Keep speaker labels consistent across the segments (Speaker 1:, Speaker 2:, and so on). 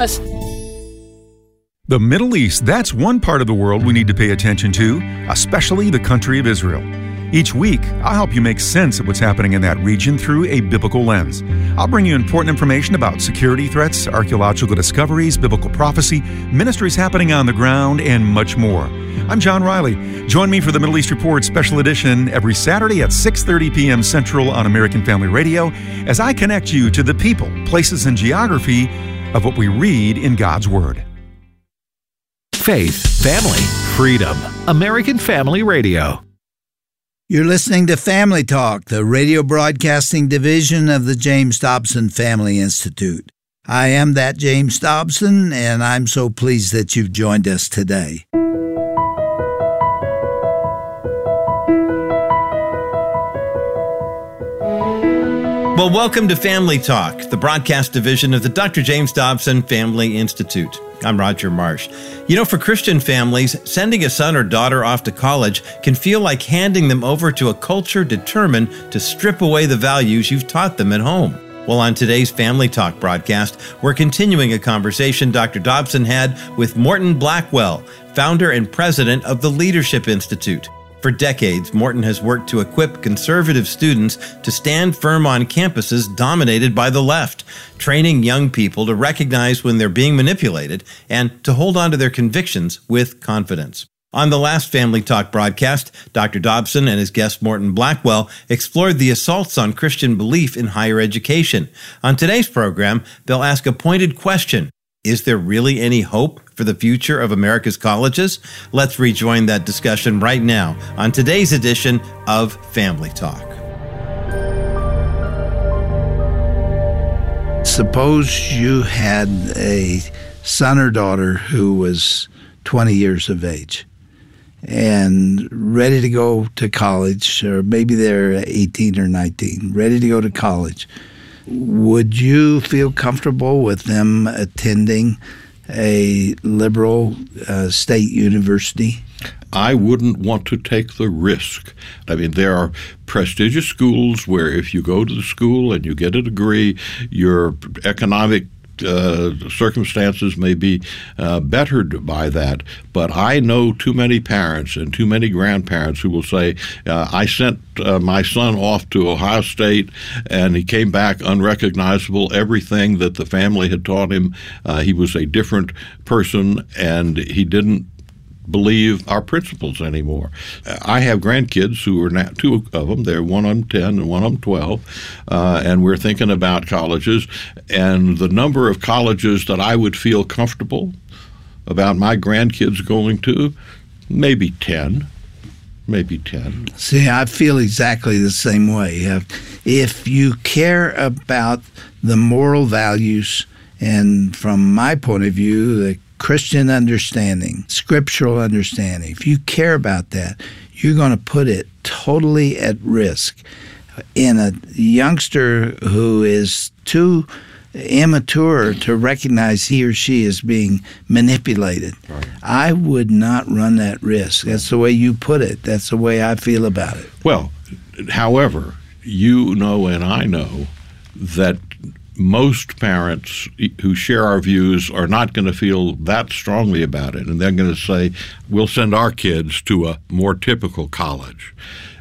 Speaker 1: us.
Speaker 2: The Middle East, that's one part of the world we need to pay attention to, especially the country of Israel. Each week, I'll help you make sense of what's happening in that region through a biblical lens. I'll bring you important information about security threats, archaeological discoveries, biblical prophecy, ministries happening on the ground, and much more. I'm John Riley. Join me for the Middle East Report Special Edition every Saturday at 6:30 p.m. Central on American Family Radio as I connect you to the people, places, and geography of what we read in God's Word.
Speaker 3: Faith, family, freedom. American Family Radio.
Speaker 4: You're listening to Family Talk, the radio broadcasting division of the James Dobson Family Institute. I am that James Dobson, and I'm so pleased that you've joined us today.
Speaker 5: Well, welcome to Family Talk, the broadcast division of the Dr. James Dobson Family Institute. I'm Roger Marsh. You know, for Christian families, sending a son or daughter off to college can feel like handing them over to a culture determined to strip away the values you've taught them at home. Well, on today's Family Talk broadcast, we're continuing a conversation Dr. Dobson had with Morton Blackwell, founder and president of the Leadership Institute. For decades, Morton has worked to equip conservative students to stand firm on campuses dominated by the left, training young people to recognize when they're being manipulated and to hold on to their convictions with confidence. On the last Family Talk broadcast, Dr. Dobson and his guest Morton Blackwell explored the assaults on Christian belief in higher education. On today's program, they'll ask a pointed question. Is there really any hope for the future of America's colleges? Let's rejoin that discussion right now on today's edition of Family Talk.
Speaker 4: Suppose you had a son or daughter who was 20 years of age and ready to go to college, or maybe they're 18 or 19, ready to go to college. Would you feel comfortable with them attending a liberal state university?
Speaker 6: I wouldn't want to take the risk. I mean, there are prestigious schools where if you go to the school and you get a degree, your economic circumstances may be bettered by that. But I know too many parents and too many grandparents who will say, I sent my son off to Ohio State and he came back unrecognizable. Everything that the family had taught him, he was a different person and he didn't believe our principles anymore. I have grandkids who are now, two of them, they're one of them 10 and one of them 12, and we're thinking about colleges, and the number of colleges that I would feel comfortable about my grandkids going to, maybe 10. See, I feel exactly the same way. If you care about the moral values, and from my point of view, the Christian understanding, scriptural understanding, if you care about that, you're going to put it totally at risk. In a youngster who is too immature to recognize he or she is being manipulated, right, I would not run that risk. That's the way you put it. That's the way I feel about it. Well, however, you know and I know that most parents who share our views are not going to feel that strongly about it, and they're going to say, we'll send our kids to a more typical college.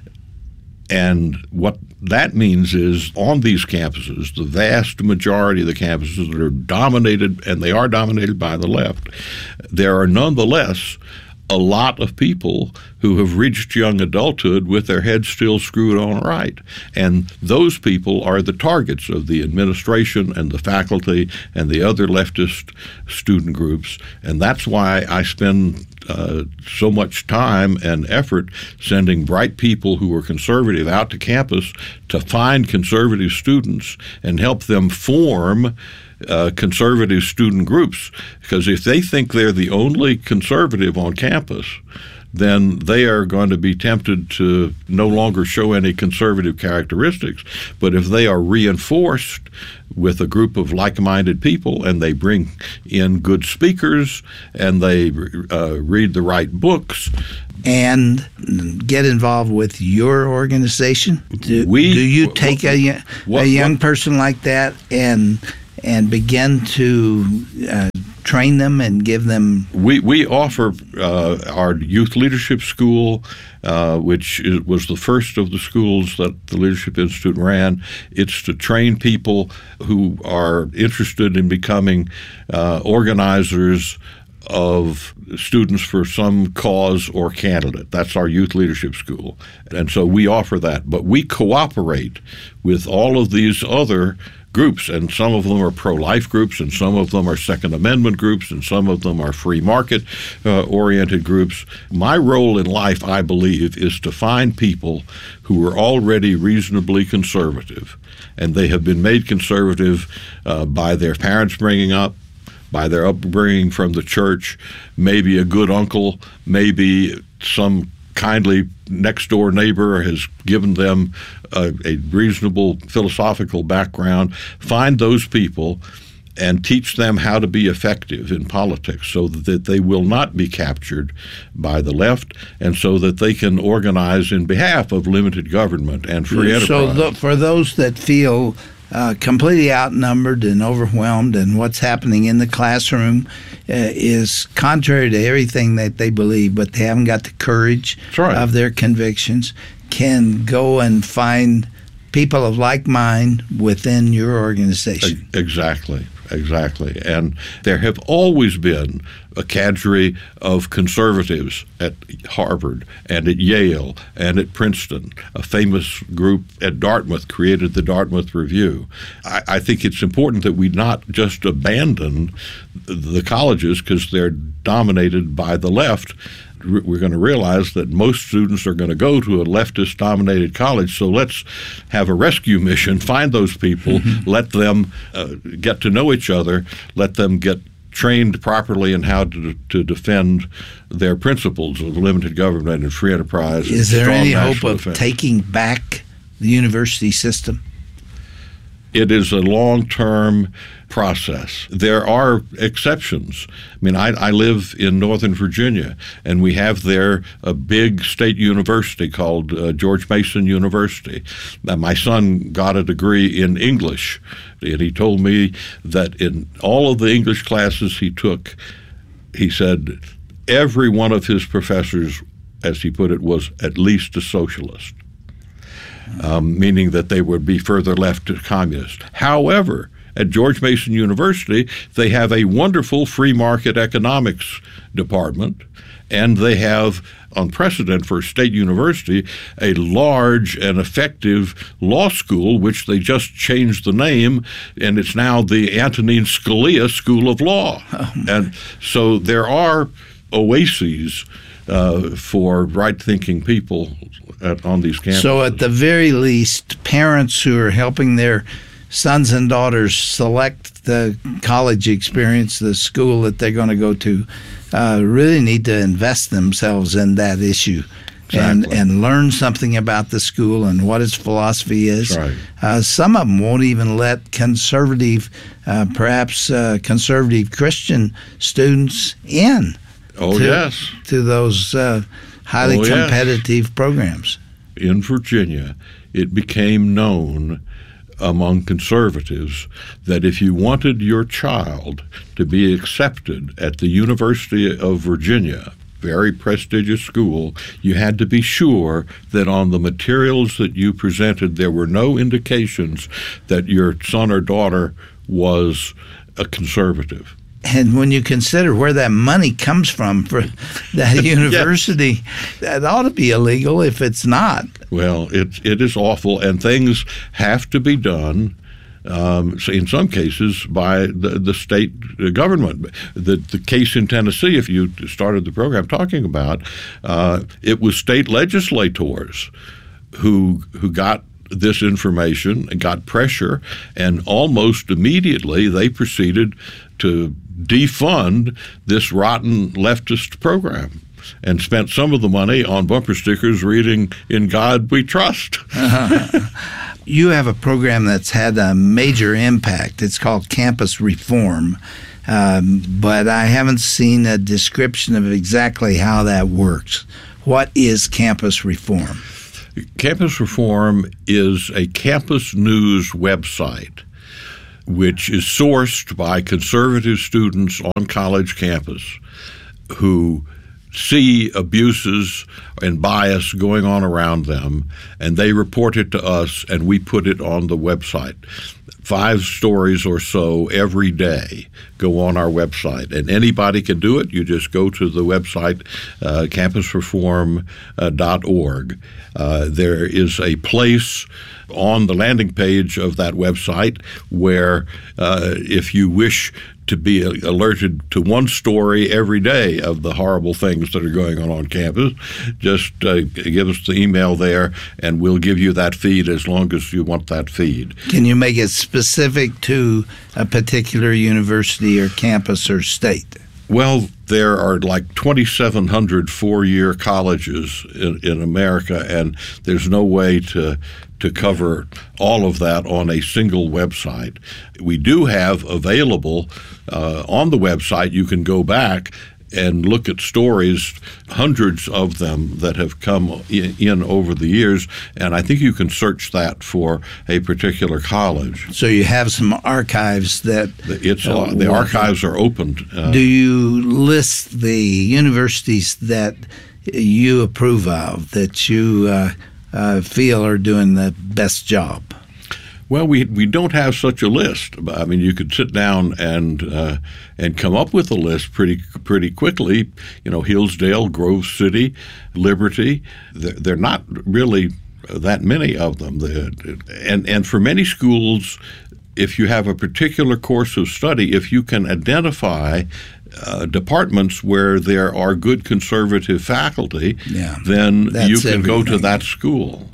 Speaker 6: And what that means is on these campuses, the vast majority of the campuses that are dominated, and they are dominated by the left, there are nonetheless a lot of people who have reached young adulthood with their heads still screwed on right. And those people are the targets of the administration and the faculty and the other leftist student groups. And that's why I spend so much time and effort sending bright people who are conservative out to campus to find conservative students and help them form conservative student groups, because if they think they're the only conservative on campus, then they are going to be tempted to no longer show any conservative characteristics. But if they are reinforced with a group of like-minded people and they bring in good speakers and they read the right books
Speaker 4: and get involved with your organization, do you take a young person like that and begin to train them and give them?
Speaker 6: We offer our Youth Leadership School, which was the first of the schools that the Leadership Institute ran. It's to train people who are interested in becoming organizers of students for some cause or candidate. That's our Youth Leadership School. And so we offer that. But we cooperate with all of these other groups, and some of them are pro-life groups, and some of them are Second Amendment groups, and some of them are free market oriented groups. My role in life, I believe, is to find people who are already reasonably conservative, and they have been made conservative by their parents bringing up, by their upbringing from the church, maybe a good uncle, maybe some kindly next-door neighbor has given them a reasonable philosophical background. Find those people and teach them how to be effective in politics so that they will not be captured by the left, and so that they can organize in behalf of limited government and free enterprise.
Speaker 4: So for those that feel completely outnumbered and overwhelmed, and what's happening in the classroom is contrary to everything that they believe, but they haven't got the courage of their convictions, can go and find people of like mind within your organization.
Speaker 6: Exactly. And there have always been a cadre of conservatives at Harvard and at Yale and at Princeton. A famous group at Dartmouth created the Dartmouth Review. I think it's important that we not just abandon the colleges because they're dominated by the left. We're going to realize that most students are going to go to a leftist-dominated college, so let's have a rescue mission, find those people, let them get to know each other, let them get trained properly in how to defend their principles of limited government and free enterprise.
Speaker 4: Is there any hope of taking back the university system?
Speaker 6: It is a long-term process. There are exceptions. I mean, I live in Northern Virginia, and we have there a big state university called George Mason University. My son got a degree in English, and he told me that in all of the English classes he took, he said every one of his professors, as he put it, was at least a socialist. Meaning that they would be further left to communist. However, at George Mason University, they have a wonderful free market economics department, and they have, on precedent for a state university, a large and effective law school, which they just changed the name, and it's now the Antonin Scalia School of Law. And so there are oases for right-thinking people on these campuses.
Speaker 4: So at the very least, parents who are helping their sons and daughters select the college experience, the school that they're going to go to, really need to invest themselves in that issue. Exactly. And learn something about the school and what its philosophy is. Right. Some of them won't even let conservative, perhaps conservative Christian students in. To those highly competitive programs.
Speaker 6: In Virginia, it became known among conservatives that if you wanted your child to be accepted at the University of Virginia, very prestigious school, you had to be sure that on the materials that you presented, there were no indications that your son or daughter was a conservative.
Speaker 4: And when you consider where that money comes from for that university, that ought to be illegal if it's not.
Speaker 6: Well, it is awful, and things have to be done, in some cases, by the state government. The case in Tennessee, if you started the program talking about, it was state legislators who got this information and got pressure, and almost immediately they proceeded to defund this rotten leftist program and spent some of the money on bumper stickers reading "In God We Trust."
Speaker 4: You have a program that's had a major impact. It's called Campus Reform, but I haven't seen a description of exactly how that works. What is Campus Reform?
Speaker 6: Campus Reform is a campus news website which is sourced by conservative students on college campus who see abuses and bias going on around them, and they report it to us, and we put it on the website. 5 stories or so every day go on our website, and anybody can do it. You just go to the website, campusreform.org. There is a place on the landing page of that website where if you wish to be alerted to one story every day of the horrible things that are going on campus, just give us the email there, and we'll give you that feed as long as you want that feed.
Speaker 4: Can you make it specific to a particular university or campus or state?
Speaker 6: Well, there are like 2,700 four-year colleges in America, and there's no way to cover all of that on a single website. We do have available on the website, you can go back and look at stories, hundreds of them that have come in over the years, and I think you can search that for a particular college.
Speaker 4: So you have some archives that...
Speaker 6: the archives are open.
Speaker 4: Do you list the universities that you approve of, that you feel are doing the best job?
Speaker 6: Well, we don't have such a list. I mean, you could sit down and come up with a list pretty quickly. You know, Hillsdale, Grove City, Liberty. They're not really that many of them. And for many schools, if you have a particular course of study, if you can identify departments where there are good conservative faculty, then you can go to that school.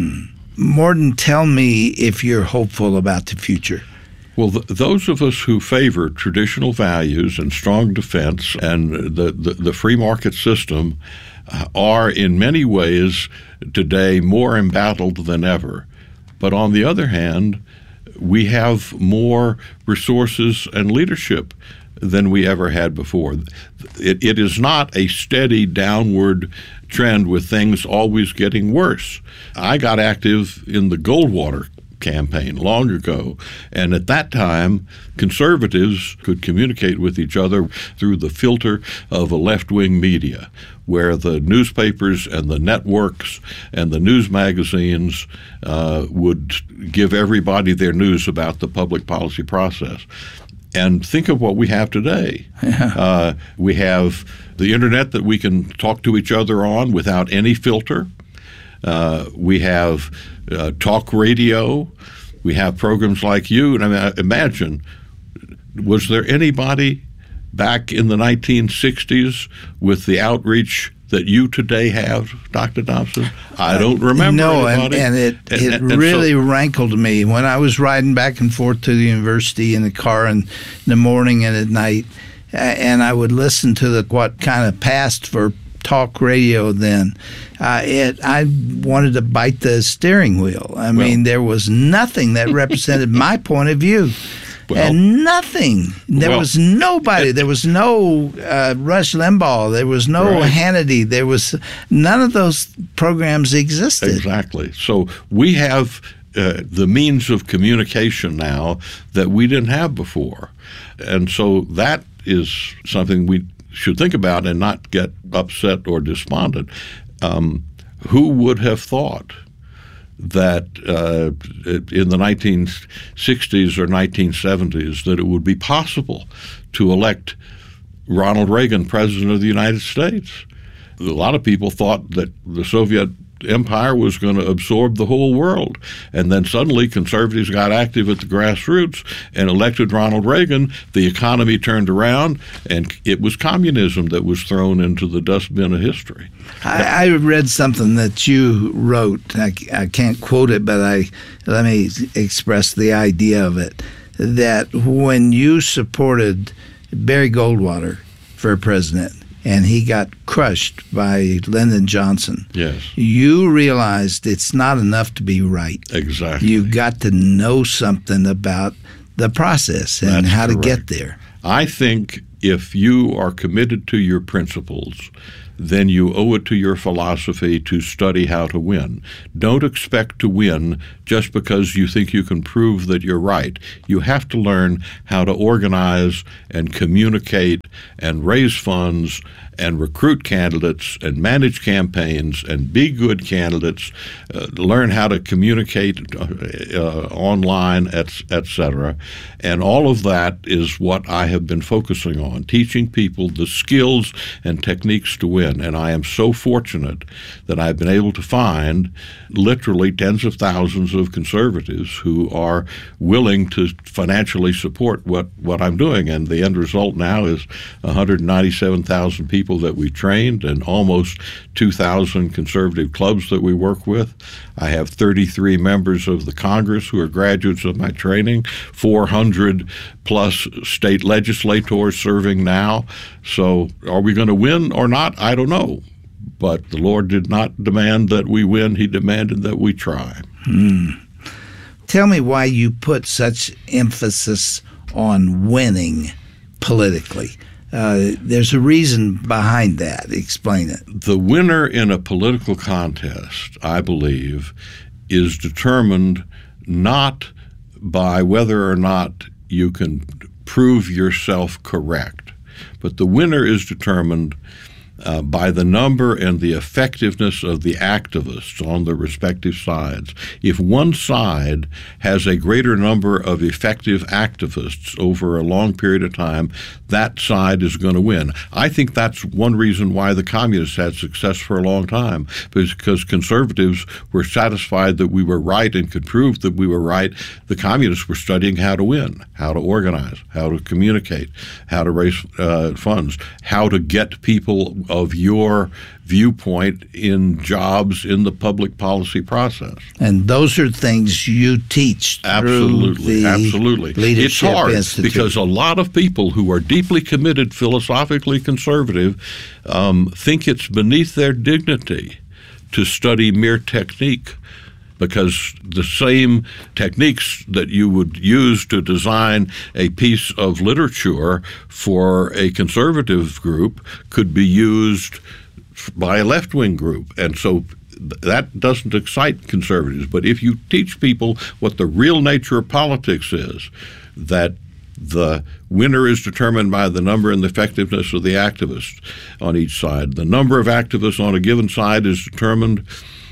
Speaker 4: Morton, tell me if you're hopeful about the future.
Speaker 6: Well, those of us who favor traditional values and strong defense and the free market system are in many ways today more embattled than ever. But on the other hand, we have more resources and leadership than we ever had before. It is not a steady downward trend with things always getting worse. I got active in the Goldwater campaign long ago, and at that time, conservatives could communicate with each other through the filter of a left-wing media, where the newspapers and the networks and the news magazines would give everybody their news about the public policy process. And think of what we have today. We have the internet that we can talk to each other on without any filter. We have talk radio. We have programs like you. And I mean, imagine, was there anybody back in the 1960s with the outreach that you today have, Dr. Dobson? I don't remember anybody.
Speaker 4: And it really rankled me when I was riding back and forth to the university in the car in the morning and at night, and I would listen to what kind of passed for talk radio then. I wanted to bite the steering wheel. I mean, there was nothing that represented my point of view. And nothing. There was nobody. There was no Rush Limbaugh. There was no Hannity. There was none of those programs existed.
Speaker 6: Exactly. So we have the means of communication now that we didn't have before. And so that is something we should think about and not get upset or despondent. Who would have thought that in the 1960s or 1970s that it would be possible to elect Ronald Reagan president of the United States? A lot of people thought that the Soviet empire was going to absorb the whole world. And then suddenly conservatives got active at the grassroots and elected Ronald Reagan. The economy turned around, and it was communism that was thrown into the dustbin of history.
Speaker 4: I read something that you wrote. I can't quote it, but let me express the idea of it, that when you supported Barry Goldwater for president, and he got crushed by Lyndon Johnson.
Speaker 6: Yes.
Speaker 4: You realized it's not enough to be right.
Speaker 6: Exactly.
Speaker 4: You got to know something about the process and how to get there.
Speaker 6: I think if you are committed to your principles, then you owe it to your philosophy to study how to win. Don't expect to win just because you think you can prove that you're right. You have to learn how to organize and communicate and raise funds and recruit candidates and manage campaigns and be good candidates, learn how to communicate online, etc. And all of that is what I have been focusing on, teaching people the skills and techniques to win. And I am so fortunate that I've been able to find literally tens of thousands of conservatives who are willing to financially support what I'm doing. And the end result now is 197,000 people that we trained and almost 2,000 conservative clubs that we work with. I have 33 members of the Congress who are graduates of my training, 400 plus state legislators serving now. So are we going to win or not? I don't know. But the Lord did not demand that we win. He demanded that we try.
Speaker 4: Tell me why you put such emphasis on winning politically. There's a reason behind that. Explain it.
Speaker 6: The winner in a political contest, I believe, is determined not by whether or not you can prove yourself correct, but the winner is determined by the number and the effectiveness of the activists on the respective sides. If one side has a greater number of effective activists over a long period of time, that side is going to win. I think that's one reason why the communists had success for a long time, because conservatives were satisfied that we were right and could prove that we were right. The communists were studying how to win, how to organize, how to communicate, how to raise funds, how to get people of your viewpoint in jobs in the public policy process.
Speaker 4: And those are things you teach through the Leadership
Speaker 6: It's hard
Speaker 4: Institute.
Speaker 6: because a lot of people who are deeply committed, philosophically conservative, think it's beneath their dignity to study mere technique, because the same techniques that you would use to design a piece of literature for a conservative group could be used by a left-wing group. And so that doesn't excite conservatives. But if you teach people what the real nature of politics is, that the winner is determined by the number and the effectiveness of the activists on each side. The number of activists on a given side is determined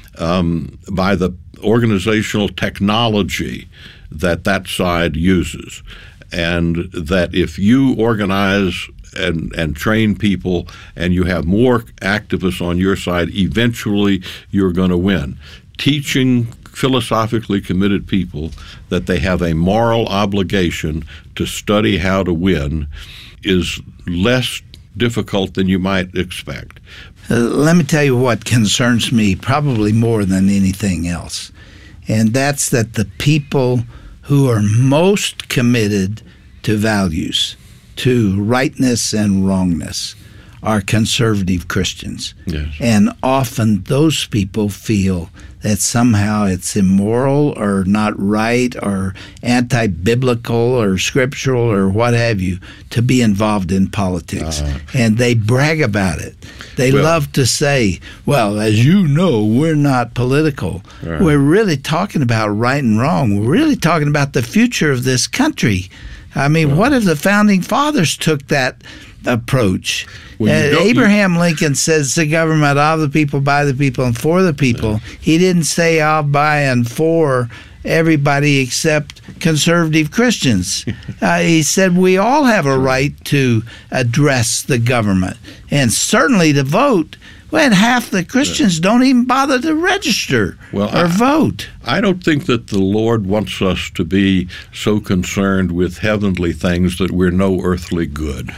Speaker 6: by the organizational technology that side uses, and that if you organize and train people and you have more activists on your side, eventually you're going to win. Teaching philosophically committed people that they have a moral obligation to study how to win is less difficult than you might expect.
Speaker 4: Let me tell you what concerns me probably more than anything else, and that's that the people who are most committed to values, to rightness and wrongness, are conservative Christians.
Speaker 6: Yes.
Speaker 4: And often those people feel that somehow it's immoral or not right or anti-biblical or scriptural or what have you to be involved in politics. And they brag about it. They love to say, well, as you know, we're not political. Right. We're really talking about right and wrong. We're really talking about the future of this country. I mean, what if the Founding Fathers took that approach? Abraham Lincoln says the government of the people, by the people, and for the people. He didn't say of, by, and for everybody except conservative Christians. He said we all have a right to address the government and certainly to vote. When half the Christians don't even bother to register or vote.
Speaker 6: I don't think that the Lord wants us to be so concerned with heavenly things that we're no earthly good.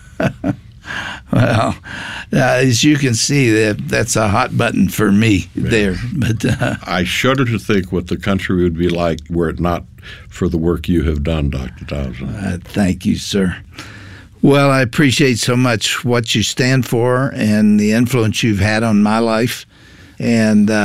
Speaker 4: Well, as you can see, that's a hot button for me there. But
Speaker 6: I shudder to think what the country would be like were it not for the work you have done, Dr. Dobson.
Speaker 4: Thank you, sir. Well, I appreciate so much what you stand for and the influence you've had on my life. And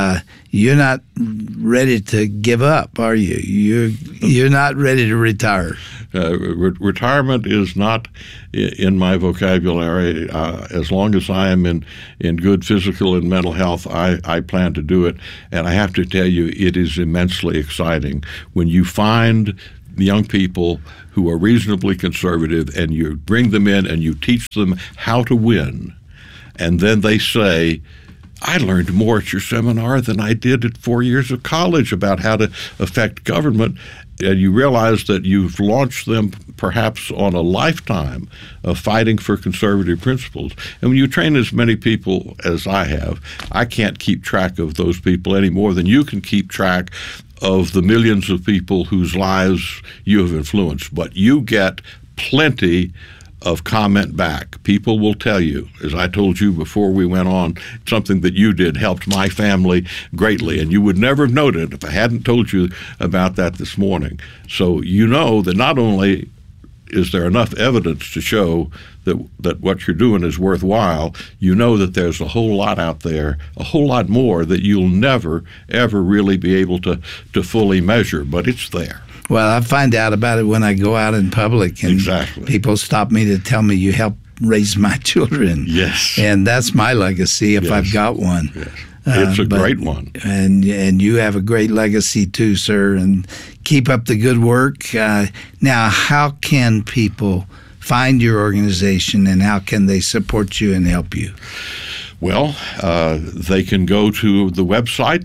Speaker 4: you're not ready to give up, are you? You're not ready to retire.
Speaker 6: Retirement is not in my vocabulary. As long as I am in good physical and mental health, I plan to do it. And I have to tell you, it is immensely exciting when you find young people who are reasonably conservative and you bring them in and you teach them how to win. And then they say, I learned more at your seminar than I did at 4 years of college about how to affect government. And you realize that you've launched them perhaps on a lifetime of fighting for conservative principles. And when you train as many people as I have, I can't keep track of those people any more than you can keep track of the millions of people whose lives you have influenced. But you get plenty of comment back. People will tell you, as I told you before we went on, something that you did helped my family greatly, and you would never have noted if I hadn't told you about that this morning. So you know that not only is there enough evidence to show that what you're doing is worthwhile, you know that there's a whole lot out there, a whole lot more that you'll never, ever really be able to fully measure, but it's there.
Speaker 4: Well, I find out about it when I go out in public, and people stop me to tell me you helped raise my children.
Speaker 6: Yes.
Speaker 4: And that's my legacy if I've got one.
Speaker 6: Yes. It's a great one.
Speaker 4: And you have a great legacy too, sir, and keep up the good work. Now, how can people find your organization, and how can they support you and help you?
Speaker 6: Well, they can go to the website,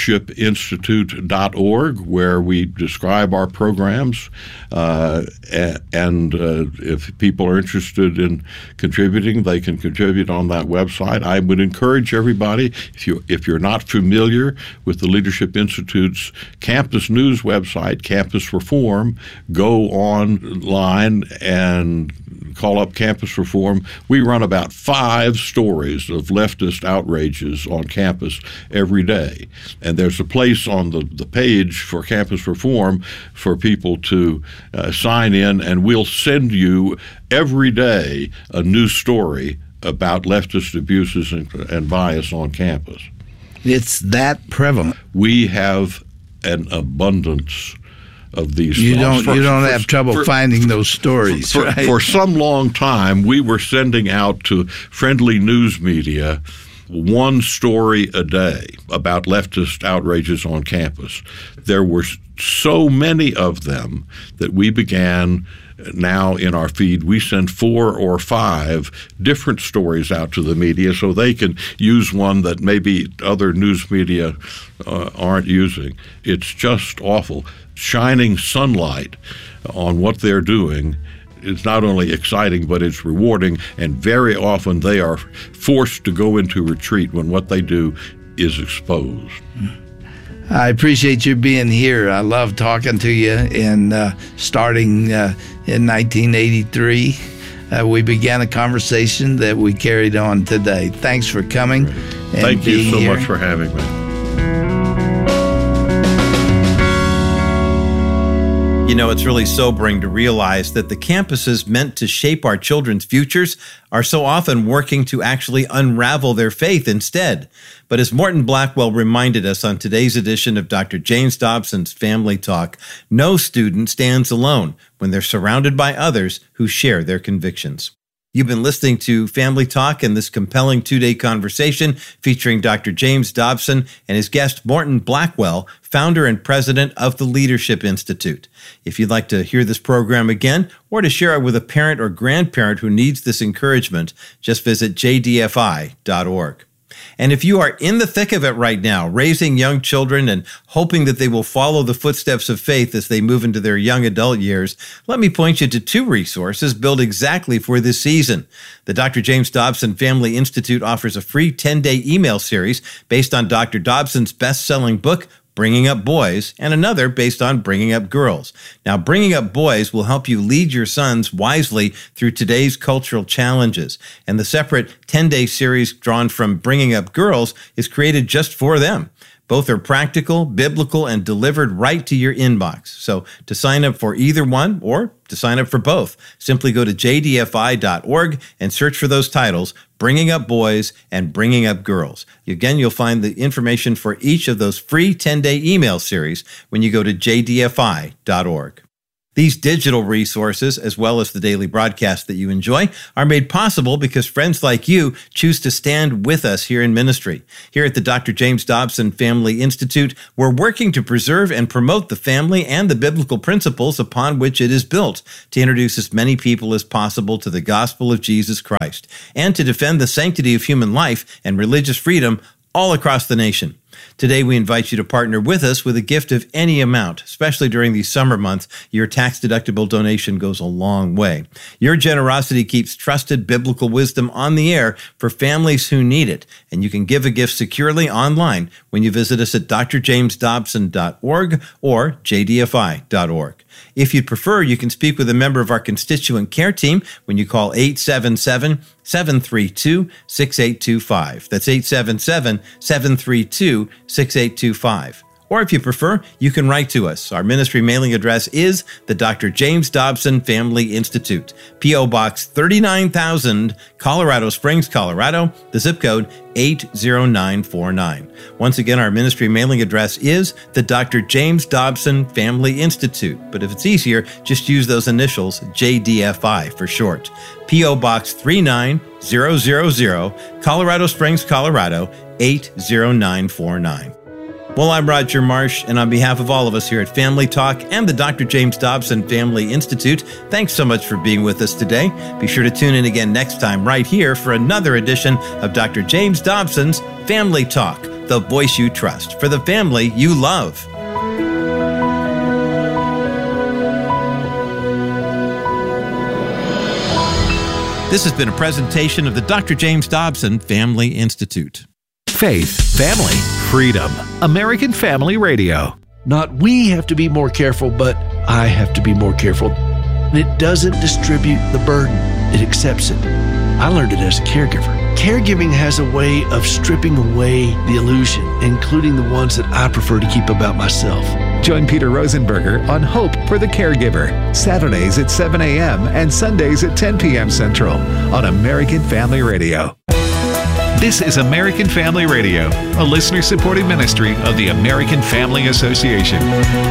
Speaker 6: leadershipinstitute.org, where we describe our programs. And if people are interested in contributing, they can contribute on that website. I would encourage everybody, if you're not familiar with the Leadership Institute's campus news website, Campus Reform, go online and call up Campus Reform. We run about 5 stories of leftist outrages on campus every day. And there's a place on the page for Campus Reform for people to sign in, and we'll send you every day a new story about leftist abuses and bias on campus.
Speaker 4: It's that prevalent.
Speaker 6: We have an abundance of these.
Speaker 4: You don't have trouble finding those stories, right?
Speaker 6: For some long time, we were sending out to friendly news media 1 story a day about leftist outrages on campus. There were so many of them that we began now in our feed. We send 4 or 5 different stories out to the media so they can use one that maybe other news media aren't using. It's just awful. Shining sunlight on what they're doing is not only exciting, but it's rewarding, and very often they are forced to go into retreat when what they do is exposed.
Speaker 4: I appreciate you being here. I love talking to you, and starting in 1983, we began a conversation that we carried on today. Thanks for coming.
Speaker 6: Thank you so much for having me.
Speaker 5: You know, it's really sobering to realize that the campuses meant to shape our children's futures are so often working to actually unravel their faith instead. But as Morton Blackwell reminded us on today's edition of Dr. James Dobson's Family Talk, no student stands alone when they're surrounded by others who share their convictions. You've been listening to Family Talk and this compelling 2-day conversation featuring Dr. James Dobson and his guest Morton Blackwell, founder and president of the Leadership Institute. If you'd like to hear this program again or to share it with a parent or grandparent who needs this encouragement, just visit jdfi.org. And if you are in the thick of it right now, raising young children and hoping that they will follow the footsteps of faith as they move into their young adult years, let me point you to 2 resources built exactly for this season. The Dr. James Dobson Family Institute offers a free 10-day email series based on Dr. Dobson's best-selling book, Bringing Up Boys, and another based on Bringing Up Girls. Now, Bringing Up Boys will help you lead your sons wisely through today's cultural challenges. And the separate 10-day series drawn from Bringing Up Girls is created just for them. Both are practical, biblical, and delivered right to your inbox. So to sign up for either one or to sign up for both, simply go to jdfi.org and search for those titles, Bringing Up Boys and Bringing Up Girls. Again, you'll find the information for each of those free 10-day email series when you go to jdfi.org. These digital resources, as well as the daily broadcast that you enjoy, are made possible because friends like you choose to stand with us here in ministry. Here at the Dr. James Dobson Family Institute, we're working to preserve and promote the family and the biblical principles upon which it is built, to introduce as many people as possible to the gospel of Jesus Christ, and to defend the sanctity of human life and religious freedom all across the nation. Today, we invite you to partner with us with a gift of any amount, especially during these summer months. Your tax-deductible donation goes a long way. Your generosity keeps trusted biblical wisdom on the air for families who need it, and you can give a gift securely online when you visit us at drjamesdobson.org or jdfi.org. If you'd prefer, you can speak with a member of our constituent care team when you call 877-732-6825. That's 877-732-6825. Or if you prefer, you can write to us. Our ministry mailing address is the Dr. James Dobson Family Institute, P.O. Box 39,000, Colorado Springs, Colorado, the zip code 80949. Once again, our ministry mailing address is the Dr. James Dobson Family Institute. But if it's easier, just use those initials, JDFI for short. P.O. Box 39000, Colorado Springs, Colorado, 80949. Well, I'm Roger Marsh, and on behalf of all of us here at Family Talk and the Dr. James Dobson Family Institute, thanks so much for being with us today. Be sure to tune in again next time right here for another edition of Dr. James Dobson's Family Talk, the voice you trust for the family you love. This has been a presentation of the Dr. James Dobson Family Institute.
Speaker 3: Faith, family, freedom. American Family Radio.
Speaker 1: Not we have to be more careful, but I have to be more careful. It doesn't distribute the burden. It accepts it. I learned it as a caregiver. Caregiving has a way of stripping away the illusion, including the ones that I prefer to keep about myself.
Speaker 3: Join Peter Rosenberger on Hope for the Caregiver, Saturdays at 7 a.m. and Sundays at 10 p.m. Central on American Family Radio. This is American Family Radio, a listener-supported ministry of the American Family Association.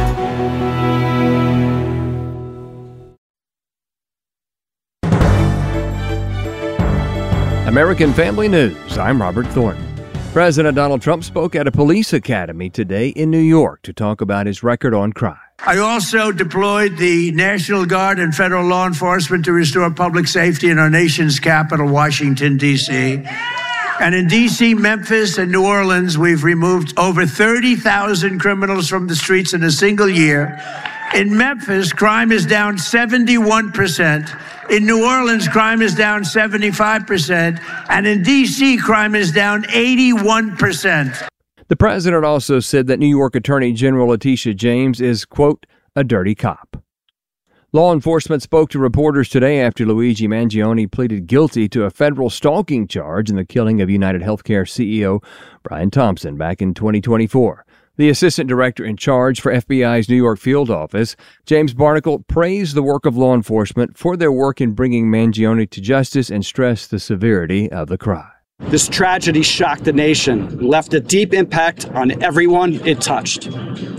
Speaker 7: American Family News, I'm Robert Thornton. President Donald Trump spoke at a police academy today in New York to talk about his record on crime.
Speaker 8: I also deployed the National Guard and federal law enforcement to restore public safety in our nation's capital, Washington, D.C. And in D.C., Memphis, and New Orleans, we've removed over 30,000 criminals from the streets in a single year. In Memphis, crime is down 71%. In New Orleans, crime is down 75%. And in D.C., crime is down 81%.
Speaker 7: The president also said that New York Attorney General Letitia James is, quote, a dirty cop. Law enforcement spoke to reporters today after Luigi Mangione pleaded guilty to a federal stalking charge in the killing of United Healthcare CEO Brian Thompson back in 2024. The assistant director in charge for FBI's New York field office, James Barnacle, praised the work of law enforcement for their work in bringing Mangione to justice and stressed the severity of the crime.
Speaker 9: This tragedy shocked the nation and left a deep impact on everyone it touched.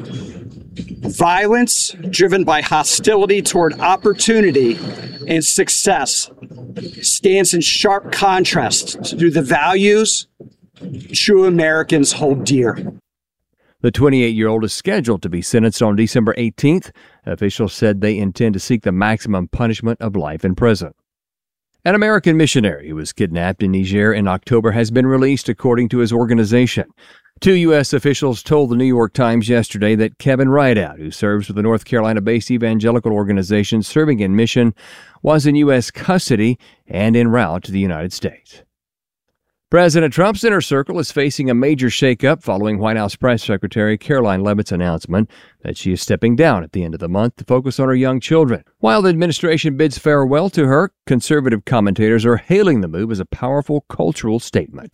Speaker 9: Violence driven by hostility toward opportunity and success stands in sharp contrast to the values true Americans hold dear.
Speaker 7: The 28-year-old is scheduled to be sentenced on December 18th. Officials said they intend to seek the maximum punishment of life in prison. An American missionary who was kidnapped in Niger in October has been released, according to his organization. 2 U.S. officials told the New York Times yesterday that Kevin Rideout, who serves with the North Carolina-based evangelical organization Serving in Mission, was in U.S. custody and en route to the United States. President Trump's inner circle is facing a major shakeup following White House Press Secretary Caroline Leavitt's announcement that she is stepping down at the end of the month to focus on her young children. While the administration bids farewell to her, conservative commentators are hailing the move as a powerful cultural statement.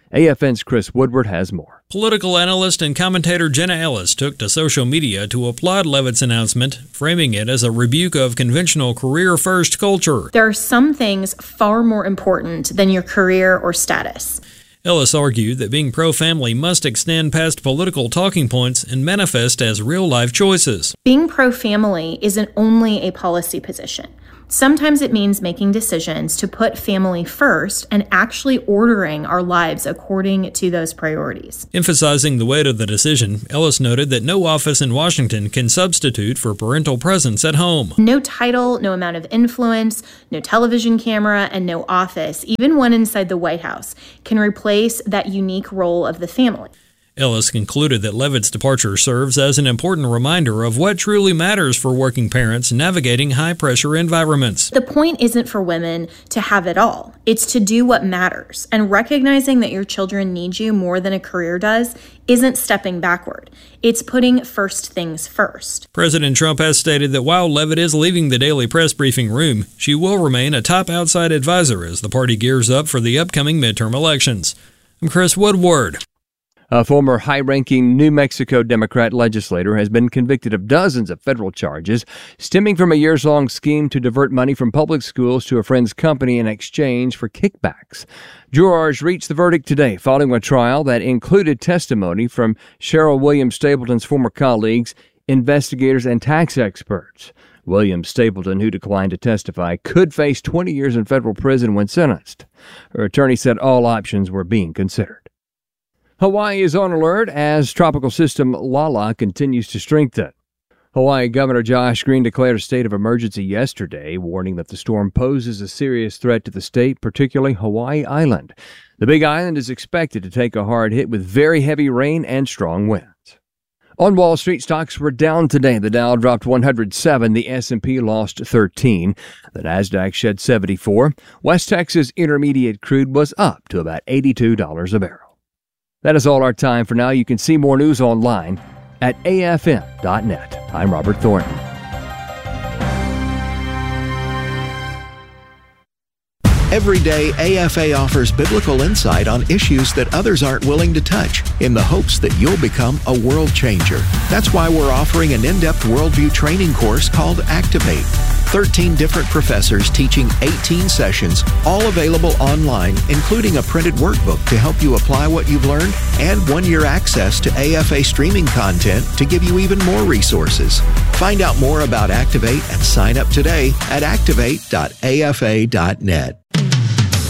Speaker 7: AFN's Chris Woodward has more.
Speaker 10: Political analyst and commentator Jenna Ellis took to social media to applaud Leavitt's announcement, framing it as a rebuke of conventional career-first culture.
Speaker 11: There are some things far more important than your career or status.
Speaker 10: Ellis argued that being pro-family must extend past political talking points and manifest as real-life choices.
Speaker 11: Being pro-family isn't only a policy position. Sometimes it means making decisions to put family first and actually ordering our lives according to those priorities.
Speaker 10: Emphasizing the weight of the decision, Ellis noted that no office in Washington can substitute for parental presence at home.
Speaker 11: No title, no amount of influence, no television camera, and no office, even one inside the White House, can replace that unique role of the family.
Speaker 10: Ellis concluded that Leavitt's departure serves as an important reminder of what truly matters for working parents navigating high-pressure environments.
Speaker 11: The point isn't for women to have it all. It's to do what matters. And recognizing that your children need you more than a career does isn't stepping backward. It's putting first things first.
Speaker 10: President Trump has stated that while Leavitt is leaving the daily press briefing room, she will remain a top outside advisor as the party gears up for the upcoming midterm elections. I'm Chris Woodward.
Speaker 7: A former high-ranking New Mexico Democrat legislator has been convicted of dozens of federal charges stemming from a years-long scheme to divert money from public schools to a friend's company in exchange for kickbacks. Jurors reached the verdict today following a trial that included testimony from Cheryl Williams Stapleton's former colleagues, investigators, and tax experts. Williams Stapleton, who declined to testify, could face 20 years in federal prison when sentenced. Her attorney said all options were being considered. Hawaii is on alert as tropical system Lala continues to strengthen. Hawaii Governor Josh Green declared a state of emergency yesterday, warning that the storm poses a serious threat to the state, particularly Hawaii Island. The Big Island is expected to take a hard hit with very heavy rain and strong winds. On Wall Street, stocks were down today. The Dow dropped 107. The S&P lost 13. The Nasdaq shed 74. West Texas Intermediate crude was up to about $82 a barrel. That is all our time for now. You can see more news online at afn.net. I'm Robert Thornton.
Speaker 12: Every day, AFA offers biblical insight on issues that others aren't willing to touch in the hopes that you'll become a world changer. That's why we're offering an in-depth worldview training course called Activate. 13 different professors teaching 18 sessions, all available online, including a printed workbook to help you apply what you've learned and 1-year access to AFA streaming content to give you even more resources. Find out more about Activate and sign up today at activate.afa.net.